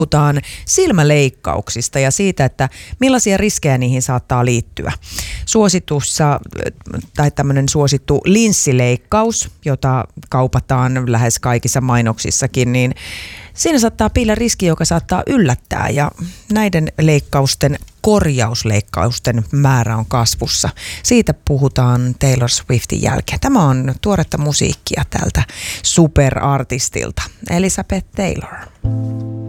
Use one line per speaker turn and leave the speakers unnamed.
Puhutaan silmäleikkauksista ja siitä, että millaisia riskejä niihin saattaa liittyä. Suositussa tai tämmöinen suosittu linssileikkaus, jota kaupataan lähes kaikissa mainoksissakin, niin siinä saattaa piillä riski, joka saattaa yllättää, ja näiden korjausleikkausten määrä on kasvussa. Siitä puhutaan Taylor Swiftin jälkeen. Tämä on tuoretta musiikkia tältä superartistilta, Elizabeth Taylor.